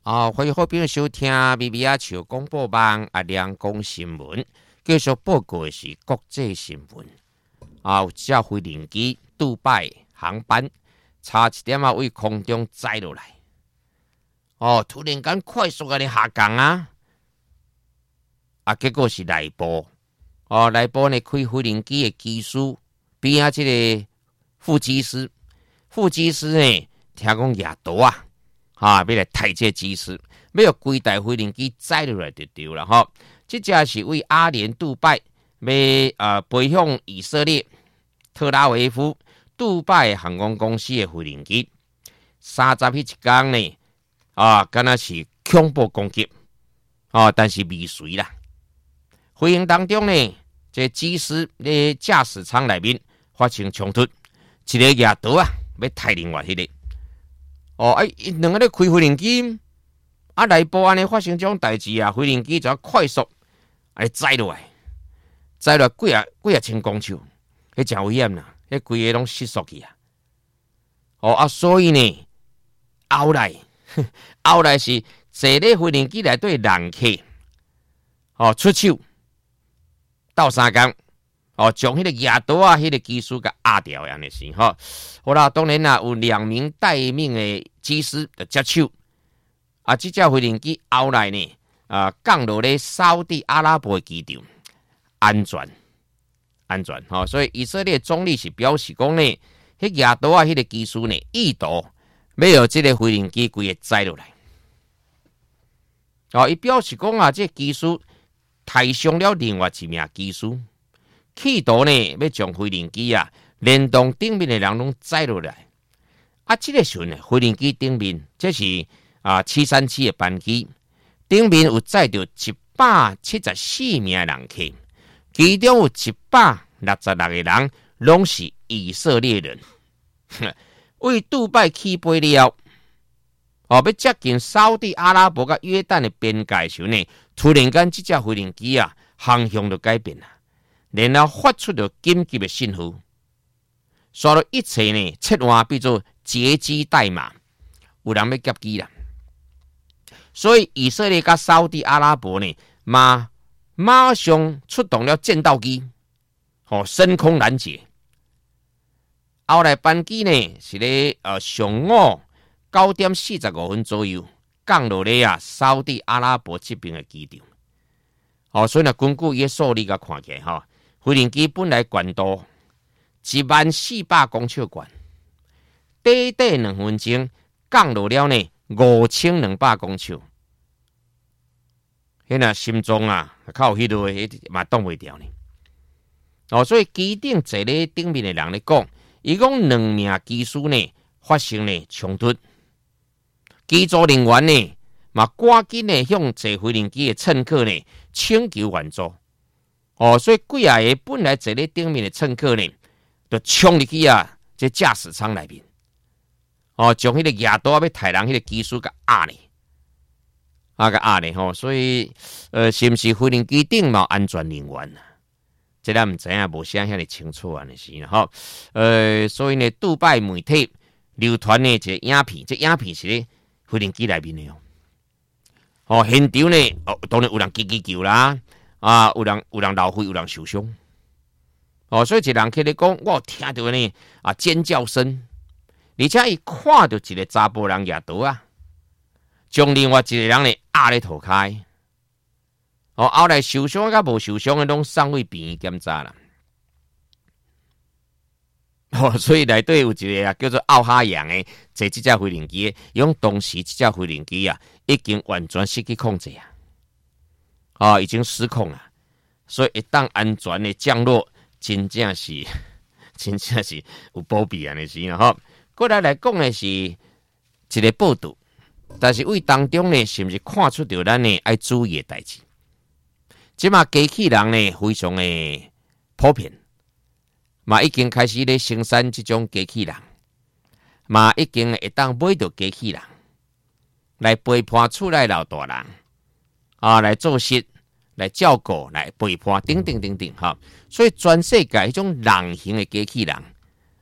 欢迎好朋友收听咪咪啊笑广播网亮讲新闻，继续报告的是国际新闻。有架飞行机杜拜航班差一点为空中栽落来，突然间快速的下降结果是内部，内部呢开飞行机的技师边这个副机师呢，听讲夜倒要来抬这机师，要规台飞行机载落来就对了哈。这架是为阿联杜拜要飞向以色列特拉维夫杜拜航空公司的飞行机，30迄一天呢敢若是恐怖攻击但是未遂啦。飞行当中呢，这机师的驾驶舱内面发生冲突，一个夜倒要抬另外迄个。两个咧开飞行机，内部安尼发生这种代志飞行机就要快速载落来，几啊千公尺，迄真危险啦，迄规个拢失速去所以呢，后来是坐咧飞行机内底人客出手斗相共。将迄个夜倒迄个技术给压掉安尼是好啦，当然有2名待命的机师就接手这架飞行机后来呢降落咧沙特阿拉伯的机场，安全所以以色列总理是表示讲呢，迄夜倒迄个技术呢意图要有这个飞行机规个载落来伊表示讲这技术抬伤了另外一名技术。企图呢，要将飞行机连同顶面的人拢载落来。这个时候呢，飞行机顶面这是737的班机，顶面有载着174名人客，其中有166个人拢是以色列人。为杜拜起飞了，要接近沙特阿拉伯甲约旦的边界时呢，突然间这架飞行机航向就改变了。然后发出了紧急的信号，所以一切呢，切换变做劫机代码，有人要劫机啦。所以以色列跟沙特阿拉伯呢，马上出动了战斗机，升空拦截。后来班机呢是咧上午9点45分左右降落咧沙特阿拉伯这边的机场。所以呢，根据伊的数字甲看起来飞行机本来高度14000公尺高，短短2分钟降落了呢5200公尺，那心脏靠迄落嘛挡袂掉呢。所以机顶坐咧顶面的人咧讲，伊讲2名机师呢发生呢冲突，机组人员呢嘛赶紧呢向坐飞行机的乘客呢请求援助。所以几个本来坐咧顶面的乘客呢，就冲入去这驾驶舱内面，将迄个夜倒要抬人迄个技术给压咧，所以是不是飞行机顶嘛安全人员这咱唔知影，无写遐尼清楚是啦所以呢，杜拜媒体流传呢一个影片，这影片是咧飞行机内面的现场呢当然有人叽叫啦。有人流血，有人受伤。所以一人客咧讲，我听到呢尖叫声，而且伊看到一个查甫人夜倒将另外一个人呢压咧涂骹。后来受伤甲无受伤的拢送去病院检查啦。所以内底有一个叫做奥哈扬的坐这架飞行机，用当时这架飞行机已经完全失去控制已经失控了，所以一旦安全的降落，真正是有保庇的是过来讲的是一个报道，但是为当中呢，是不是看出到咱呢爱注意的代志？即马机器人呢非常的普遍，已经开始咧生产这种机器人，已经会当买到机器人来陪伴厝内老大人。来做事、来照顾、来陪伴，等等，所以全世界迄种人形的机器人，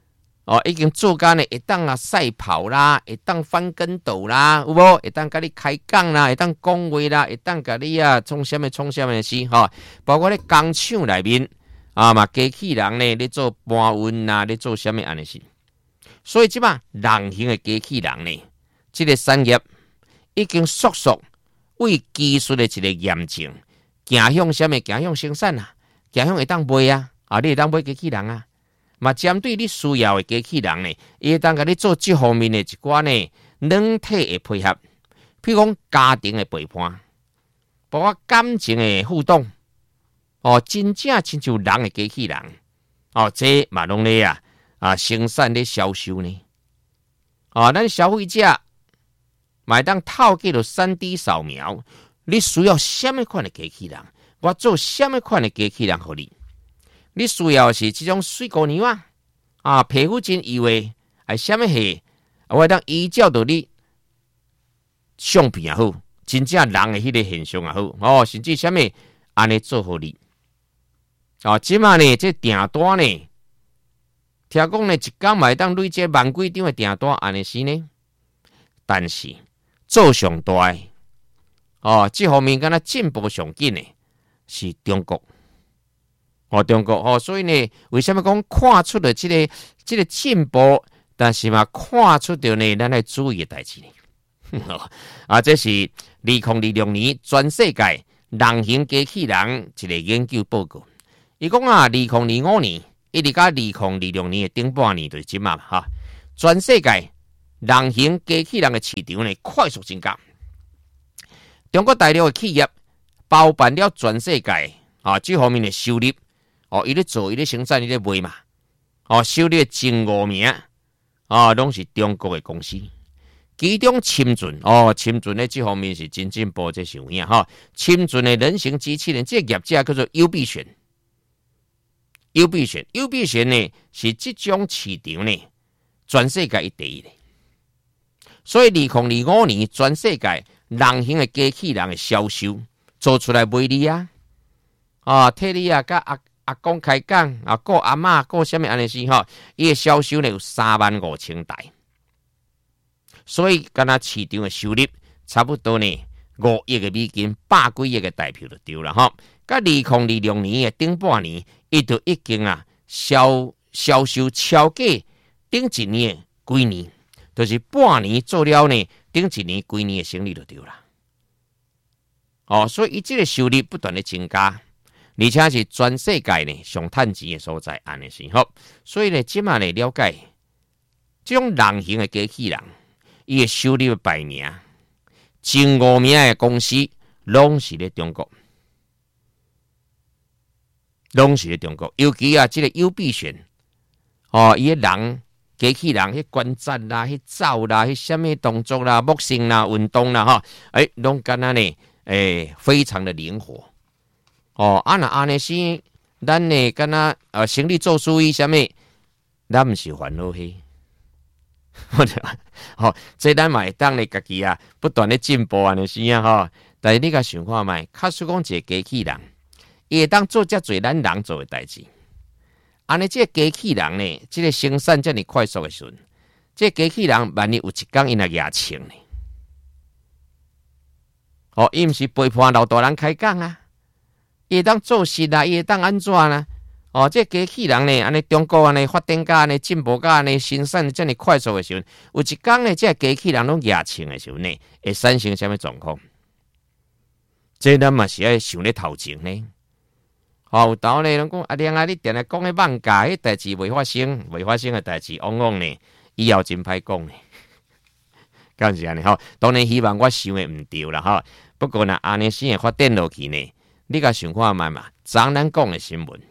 已经做干呢，会当啊赛跑啦，会当翻跟斗啦，有无？会当甲你开讲啦，会当讲话啦，会当甲你啊创什么事吼，包括咧工厂内面嘛，机器人呢咧做搬运啦，咧做什么安尼事。所以即嘛人形的机器人呢，这个产业已经速速为技术的一个验证，行向什么？行向生产啊，行向会当卖啊，你会当买机器人啊。嘛，针对你需要的机器人呢，伊会当甲你做这方面的一寡呢软体的配合，譬如讲家庭的陪伴，包括感情的互动，真正亲像人的机器人，这嘛拢咧生产咧销售呢，咱消费者嘛会当透过了 3D 扫描，你需要什么款的机器人，我做什么款的机器人给你。你需要的是这种水果娘皮肤真油的，什么系？我会当依照到你相片也好，真正人的迄个现象也好，甚至什么安尼做互你。即马呢，这订单呢，听讲呢，一天嘛会当累积万几张的订单，安尼是呢。但是做上大的，这方面敢若进步上紧的是中国。中国所以呢，为什么讲看出了这个进步，但是嘛看出到呢，咱要注意的代志呢？这是2026年全世界人形机器人一个研究报告。伊讲2025年一直到2026年的顶半年就是即嘛全世界人形机器人的市场呢快速增加。中国大陆的企业包办了全世界这方面的收入。伊咧做，伊咧生产，伊咧卖嘛。收入前5名拢是中国的公司。其中深圳咧这方面是真进步，这是有影深圳的人形机器人，这个业者叫做优必选。优必选呢是这种市场呢，全世界第一的。所以2025年全世界人形的机器人的销售做出来卖你替你甲阿公开讲顾阿嬷顾什么安尼事伊的销售呢有35000台，所以敢若市场的收入差不多呢5亿的美金，100几亿的台票就对了甲2026年的顶半年，伊就已经销售超过顶一年的几年，就是半年做了呢，顶一年几年的生意就对了。所以伊这个收入不断的增加。而且是全世界呢上趁钱的所在，安尼是所以呢，即马来了解这种人形的机器人，伊的收入排名前5名的公司，拢是咧中国，尤其这个优必选，伊的人机器人，迄观察啦，迄走啦，迄什么动作啦，木星啦，运动啦，拢敢若呢，非常的灵活。那安尼是，咱呢敢若生理做属于什么？咱毋是烦恼嘿。这咱嘛会当咧家己不断咧进步安尼是但是你甲想看觅，假使讲一个机器人，伊会当做遮侪咱人做诶代志。安尼这个机器人呢，这个生产遮尔快速诶时阵，这个机器人万一有一天伊若牙清呢？伊毋是陪伴老大人开讲伊会当做事伊会当安怎啦？这机器人呢，安尼中国安尼发展甲安尼进步甲安尼生产遮尔快速的时候，有一天呢，这机器人拢野性的时候呢，会产生什么状况？这咱嘛是要想咧头前呢。有当呢，人讲亮你定来讲迄妄假，迄代志未发生的代志，往往呢以后真歹讲呢。敢是安尼当然希望我想的毋对啦不过呢，安尼先会发展落去呢。你甲想看觅嘛？昨咱讲的新闻，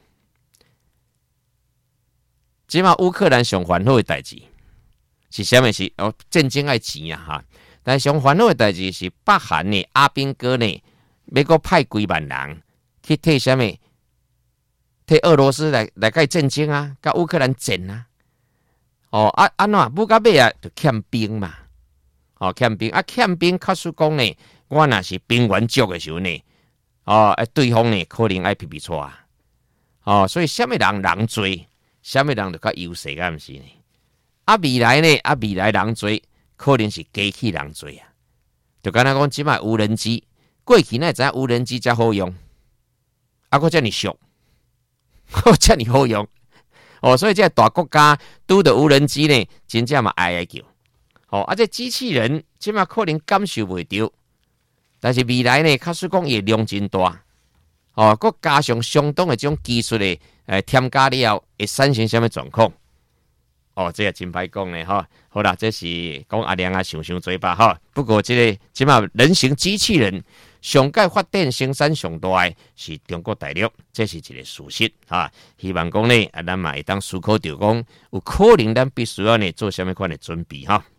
即马乌克兰上烦恼的代志是啥物事？战争爱钱但上烦恼的代志是北韩呢，阿兵哥呢，要阁派几万人去替啥物？替俄罗斯来甲战争甲乌克兰战安怎？不到尾就欠兵嘛，欠兵欠兵，假使讲呢，我若是兵源足的时候呢。对方呢可能爱皮错所以什么人多，什么人就较优势，敢毋是呢？ 未来呢？未来人多，可能是机器人多啊。就敢若讲即摆无人机，过去哪会知影无人机才好用，佫遮尔俗，遮尔好用。所以这大国家拄着无人机呢，真正嘛哀叫。这机器人即摆可能感受袂到，但是未来呢，假使讲伊量真大，佮加上相当的这种技术的添加了，会产生什么状况？这也真歹讲呢，好啦，这是讲阿良想多吧，不过即摆人形机器人上届发展生产上大的是中国大陆，这是一个事实希望讲呢，咱嘛会当思考着讲，有可能咱必须要呢做什么款的准备